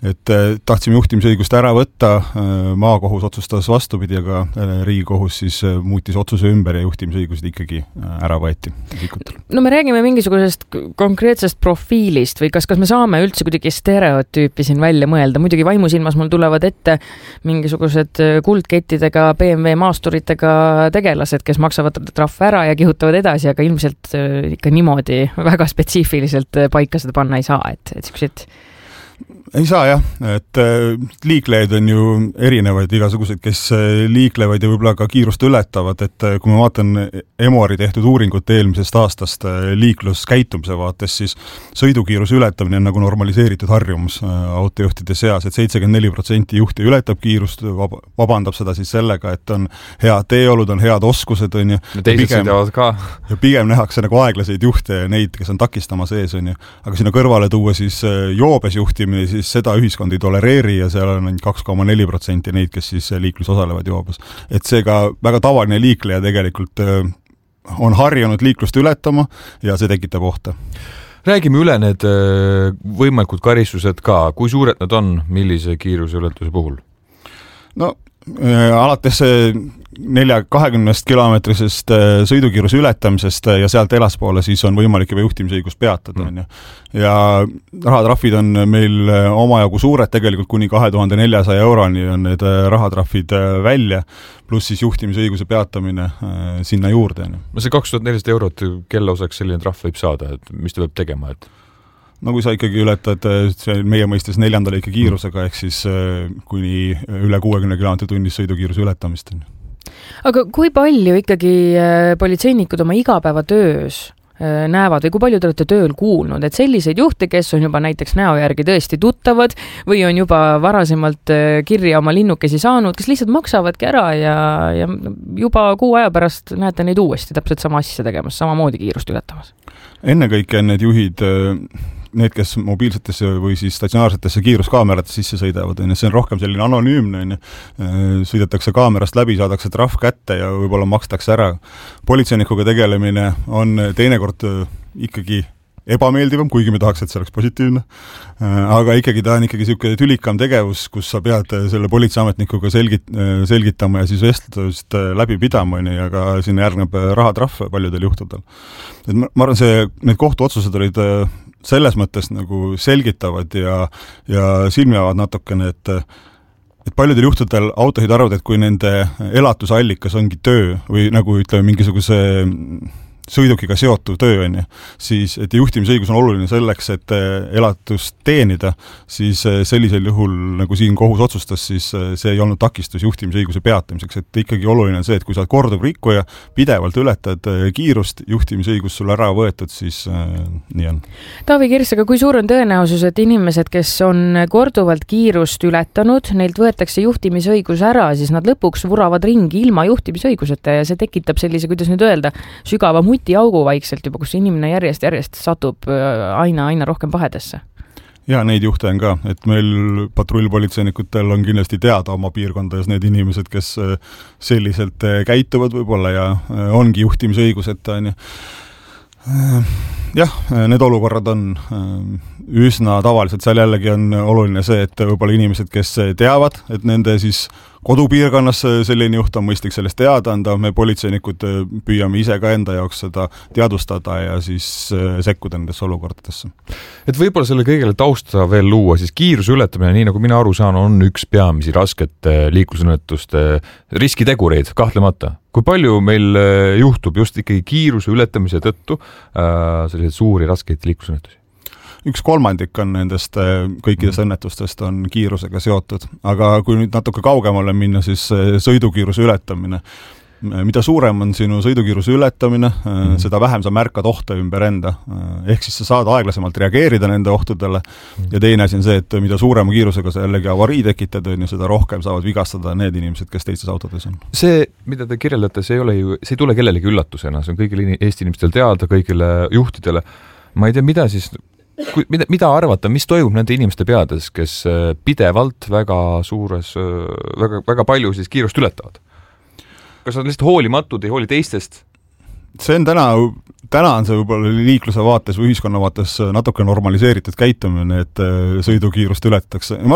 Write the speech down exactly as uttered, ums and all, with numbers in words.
et tahtsime juhtimisõigust ära võtta, maakohus otsustas vastupidi, aga Riigikohus siis muutis otsuse ümber ja juhtimisõigused ikkagi ära võeti isikutel. No me räägime mingisugusest konkreetsest profiilist või kas, kas me saame üldse kuidagi stereotüüpi siin välja mõelda? Muidugi vaimusilmas mul tulevad ette mingisugused kuldkettidega B M W maasturitega tegelased, kes maksavad trahv ära ja kihutavad edasi, aga ilmselt ikka niimoodi väga spetsiifiliselt paika seda panna ei saa, et, et siukseid ei saa jah, et liiklejaid on ju erinevaid igasugused, kes liiklevad ja võib-olla ka kiirust ületavad, et kui ma vaatan Emori tehtud uuringut eelmisest aastast liikluskäitumise vaates, siis sõidukiiruse ületamine on nagu normaliseeritud harjumus autojuhtide seas, et seitsekümmend neli protsenti juhti ületab kiirust, vabandab seda siis sellega, et on head teeolud, on head oskused, on ju. Teised sõidavad ka. Ja pigem nähakse nagu aeglaseid juhte ja neid, kes on takistama sees, on ju. Aga sinna kõrvale tuua siis joobes juhtimine, siis seda ühiskond ei tolereeri ja seal on kaks koma neli protsenti neid, kes siis liiklus osalevad joobes. Et seega väga tavaline liikleja tegelikult on harjunud liiklust ületama ja see tekitab ohte. Räägime üle need võimalikud karistused ka. Kui suured nad on, millise kiiruse ületuse puhul? No, alates nelja kahekümnest kilomeetrisest sõidukiiruse ületamisest ja sealt elaspoole siis on võimalik juba juhtimisõigus peatada. Mm. Ja rahatrahvid on meil omajagu suured, tegelikult kuni kahe tuhande neljasaja euroni on need rahatrahvid välja, pluss siis juhtimisõiguse peatamine sinna juurde. No see kaks tuhat nelisada eurot, kelle osaks selline trahv võib saada, et mis ta peab tegema? Et... No kui sa ikkagi ületad meie mõistes neljanda lõike kiirusega, ehk siis kuni üle kuuekümne kilomeetri tunnis sõidukiiruse ületamist. Aga kui palju ikkagi politseinikud oma igapäevatöös näevad või kui palju te olete tööl kuulnud, et selliseid juhte, kes on juba näiteks näo järgi tõesti tuttavad või on juba varasemalt kirja oma linnukesi saanud, kes lihtsalt maksavadki ära ja, ja juba kuu aja pärast näete neid uuesti täpselt sama asja tegemas, samamoodi kiirust ületamas? Ennekõike need juhid, need, kes mobiilsetesse või siis statsionaarsetesse kiiruskaameratesse sisse sõidavad, see on rohkem selline anonüümne, sõidetakse kaamerast läbi, saadakse trahv kätte ja võib-olla makstakse ära. Politseinikuga tegelemine on teinekord ikkagi ebameeldivam, kuigi me tahaks, et see oleks positiivne. Aga ikkagi ta on ikkagi selline tülikam tegevus, kus sa pead selle politseiametnikuga selgit, selgitama ja siis vestlust läbi pidama, ja ka sinna järgneb rahatrahv paljudel juhtudel. Et ma arvan, see, need kohtuotsused olid selles mõttes nagu selgitavad ja, ja silmiavad natukene, et, et paljudel juhtudel autohid arvavad, et kui nende elatusallikas ongi töö või nagu ütleme mingisuguse sõidukiga seotud töö on, siis et juhtimisõigus on oluline selleks, et elatust teenida, siis sellisel juhul, nagu siin kohus otsustas, siis see ei olnud takistus juhtimisõiguse peatamiseks, et ikkagi oluline on see, et kui sa oled korduv rikkuja, pidevalt ületad kiirust, juhtimisõigus sulle ära võetud, siis äh, nii on. Taavi Kirss, aga kui suur on tõenäosus, et inimesed, kes on korduvalt kiirust ületanud, neilt võetakse juhtimisõigus ära, siis nad lõpuks vuravad ringi ilma juhtimisõiguseta ja see tekitab sellise, kuidas nüüd öelda, sügava augu vaikselt juba, kus inimene järjest, järjest satub aina, aina rohkem pahedesse. Ja neid juhte on ka, et meil patrullpolitseinikutel on kindlasti teada oma piirkondas need inimesed, kes selliselt käituvad võib-olla ja ongi juhtimisõiguseta. Jah, need olukorrad on üsna tavaliselt, seal jällegi on oluline see, et võib-olla inimesed, kes teavad, et nende siis kodupiirkonnas selline juht on mõistlik sellest teada anda, me politseinikud püüame ise ka enda jaoks seda teadvustada ja siis sekkuda nendesse olukordadesse. Et võib-olla selle kõigele tausta veel luua, siis kiiruse ületamine, nii nagu mina aru saan, on üks peamisi raskete liiklusõnnetuste riskitegureid, kahtlemata. Kui palju meil juhtub just ikkagi kiiruse ületamise tõttu äh, selliseid suuri raskeid liiklusõnnetusi? Üks kolmandik on nendest kõikidest õnnetustest on kiirusega seotud, aga kui nüüd natuke kaugemale minna, siis sõidukiiruse ületamine. Mida suurem on sinu sõidukiiruse ületamine, mm. seda vähem sa märkad ohte ümber enda. Ehk siis sa saad aeglasemalt reageerida nende ohtudele mm. ja teine asi on see, et mida suurema kiirusega sa jällegi avarii tekitad, ja seda rohkem saavad vigastada need inimesed, kes teistes autodes on. See, mida te kirjeldate, see ei ole ju, see ei tule kellelegi üllatusena, see on kõigile Eesti inimestel teada, kõigile juhtidele. Ma ei tea, mida siis Kui, mida, mida arvata, mis toimub nende inimeste peades, kes pidevalt väga suures, väga, väga palju siis kiirust ületavad? Kas on lihtsalt hoolimatud, ei hooli teistest? See on täna, täna on see võib-olla liikluse vaates või ühiskonna vaates natuke normaliseeritud käitumine, et sõidukiirust ületatakse.